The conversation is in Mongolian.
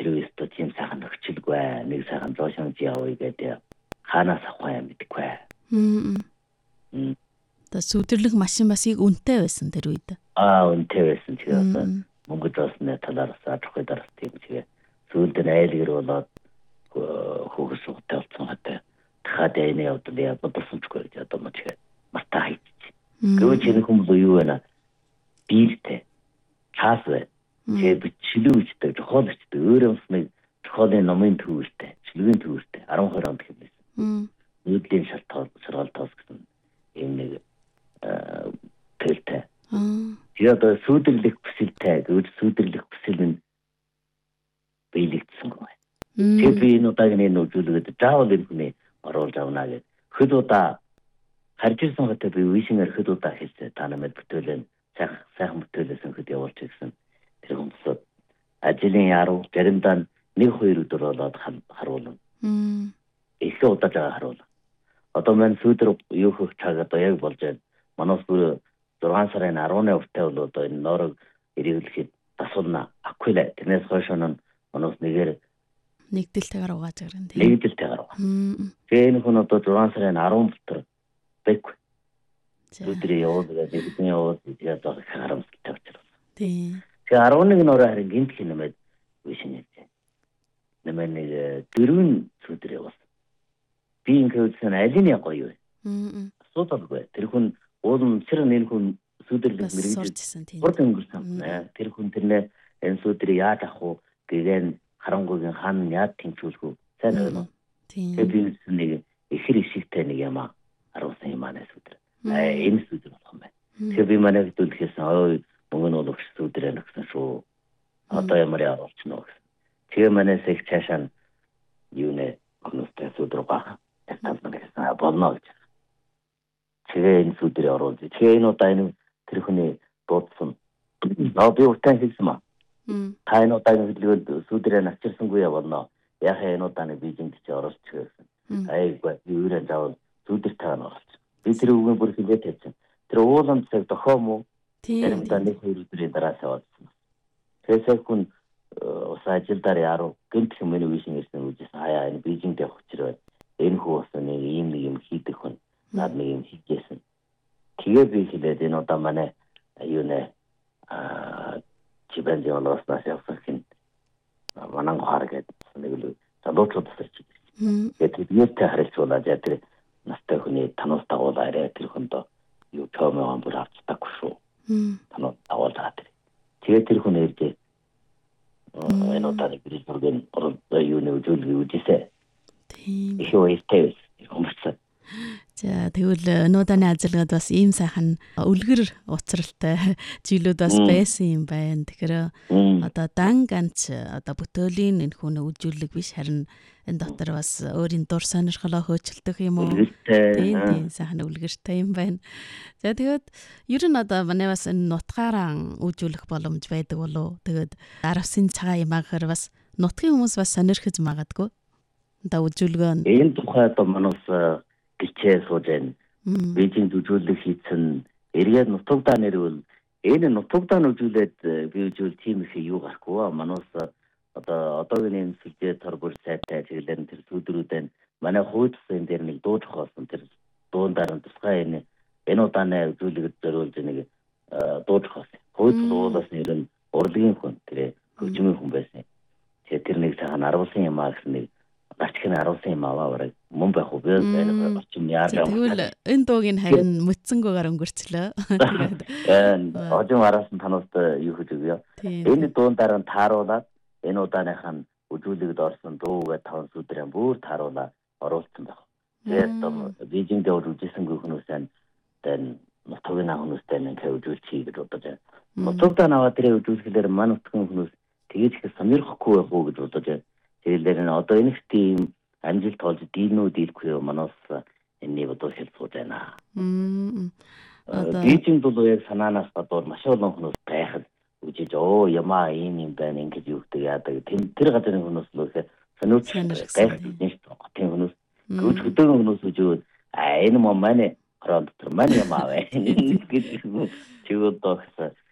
тэр үстэ тийм сайхан нөхчилгүй нэг сайхан зоошонж яваа гэдэг хаанаас авах юм мэдэхгүй. Та сүдэрлэг машин бас их үнэтэй байсан тэр үед. Үнэтэй байсан тэгээд мөнгөд басны талаас ахыг дараас тийм тэгээд сүүлд нь айлгэр болоод хүүхс угтай болсон гэдэг. Дахиад энэ явдал яа бодсончгүй гэж одоо мөн тэгээд мартаа хийчих. Гэвч энэ хүмүүс юу вэ? Биетэй цаас бай. Тэгээд чилүүчтэй жохолчтой өөрөөс жохолын номын төвөртэй чилүүгийн төвөртэй 12 онд хэлсэн. Нүүдлийн шалтгаалтаас гэсэн юм нэг төлтэй. Тэгээд сүдэрлэх хүсэлтэй гэвч сүдэрлэх хүсэл нь биелэгдсэн гоо. Тэгээд би энэ удаагийн энэ үзүүлэлтэд заавал энэ хүний оруулж авна гэж хэд удаа харж ирсэн гэдэг би вишингээр хэд удаа хэлсэн. Та намайг бүтээлэн сайхан бүтээлсэн хэд явуулж ирсэн. Тэр хүмүүс ажлын яруу заримдаа 1-2 өдөр болоод харуулна. Их удаа жаа харуулна. Одоо мань сүдэр юу хөх цаг одоо яг болж байна. Манайс бүр 6 сарын 18 уртаа бол одоо энэ норог ирүүлэхэд тасуулна. Аквила тэрнээс хойш нь манайс нэгээр нэгдэлтэйгээр угааж гарна. Нэгдэлтэйгээр угаа. Тэгээ энэ хүн одоо 6 сарын 10 дотор бэк. Сүдрээ явуулаад нэгдэн явуулаад тэгээд одоо харамсалтай учраас. Тийм. Тэгээ 11 нороо харин гинт хинэмэд вишинэж. Нэмээ нэг 4 сүдрээ явуулсан. Би ингэсэн алины гоё вэ? Асуудалгүй. Тэр хүн уулын цэр нэр хүн сүдэрлэг мэрэгжсэн. Урд өнгөрсөн. Тэр хүн тэрнээ энэ сүдрийг яаж авах вэ? Гэвэн харангуйгийн хаан яаж тэнцүүлэх вэ? Сайн байна уу? Тэгээд би нэг ихэр ишигтэй нэг юм харуулсан юм аа сүдэр. Энэ сүдэр болох юм байна. Тэгээд би манай хөдөлгөөсөн ой мөнгө нь олох сүдрээ нэгсэн шүү. Одоо ямар явуулчихна вэ? Тэгээ манай сэх цаашаа юу нэ хүмүүстэй сүдэр баг. Тэсэлсэн болно гэж. Тэгээ энэ сүдрээ оруулж. Тэгээ энэ удаа энэ тэр хүний дуудсан. Би утаа хэлсэн маа. Та энэ удаагийн хөдөлгөөнд сүдрээ навчирсангүй явуулно. Яхаа энэ удаа нэг Бээжинд чи оруулж гэсэн. Айггүй юураа заавал сүдэр таана оруулж. Би тэр үгийн бүр хэлээд тавьсан. Тэр ууланд цаг дохоо мó. Тэр удаа нэг 2 өдрийн дараа савдсан. Тэсээ хүн ус ажилдаар яруу гэнт хүмүүний вишин ирсэн үжсэн. Хаяа энэ Бээжинд явах учраас энэ хүмүүс нэг юм хийдэг хүн над нэг юм хийжсэн. Тэгээ би хэлээд энэ удаа манай юу нэ чибэн жиолоос явсан хин манан хаар гэдэг нэг л залуучлууд төрчих. Тэгээд бидтэй харилцуулаад тэр настай хүний танаас дагуулаарэ тэр хүнд юу томоо бүр авцдаггүй шүү. Танаас дагуулаад. Тэгээд тэр хүн ирдээ энэ удаа нэг бүрэн юу нэ үзүүлээ. Тийм. Их үестэй хүмүүс. За тэгвэл өнөөдрийн ажиллагад бас ийм сайхан үлгэр уцралтай жилүүд бас байсан юм байна. Тэгэхээр одоо дан ганц одоо бүтээлийн энэ хүн үжүүлэг биш харин энэ дотор бас өөрийн дур сонирхлоо хөөцөлдөх юм уу? Тийм сайхан үлгэртэй юм байна. За тэгээд ер нь одоо манай бас энэ нутгаараа үжүүлэх боломж байдаг болов. Тэгээд аравсын цагаан ямаагаар бас нутгийн хүмүүс бас сонирхож магадгүй. Одоо үжүүлгөө энэ тухай одоо манаас гिचээ сууж байна. Бээжинд үжүүлэг хийсэн эргээд нутагтаа нэрвэл энэ нутагтаа үжүүлээд би үжүүл тийм их юу гарахгүй. Манаас одоогийн сүлжээ торгуул сайтай чиглэлэн тэр сүдрүүдэн манай хуудсан дээр нэг дууж хоосон тэр дуундар нь тусгай энэ удааны үжүүлэгд зориулж нэг дууж хоосон. Хуудс уулаас нэр нь урлагийн хүн тэр хөгжмийн хүн байсан. Тэр нэг цагаан аруулсан юм аа гэсэн нэг гачхны аруулсан юм аваа мөн байх уу би энэ очим яараа. Тэгвэл энэ дуугийн харин мөцсөнгөөр өнгөрчлөө. Ожим араас нь танаас юу гэж өгье. Энэ дуундар нь тааруулаад энэ удааныхаа үжүүлэгд орсон дуугээ 5 сүдрэн бүр тааруулаад оруулсан байх. Тэгээд Бээжинд явж үжисэнгүй хүмүүсээ тань нутгийн хүмүүстэй нэг үжүүлж хий гэж бодож байна. Нутагтаа наваад тэр үжүүлэхээр манай нутгийн хүмүүс тэгэж их сонирхгүй байх уу гэж бодож байна. Тэгэхээр одоо энэ тийм амжилт олж дийлнүү дийлэхгүй манаас энэ бодож хэлсууж байна. Бээжинд бол яг санаанаас гадуур маш олон хүмүүс гайхал үжиж ямаа юм байна ингэж юу гэдэг яадаг тэр газрын хүмүүс л их сониуч гайхдаг юм шүү дээ. Тийм хүмүүс гүйж хөдөөгөн хүмүүс үжиж энэ маань ороод дотор маань ямаа вэ гэж чигүүд доогс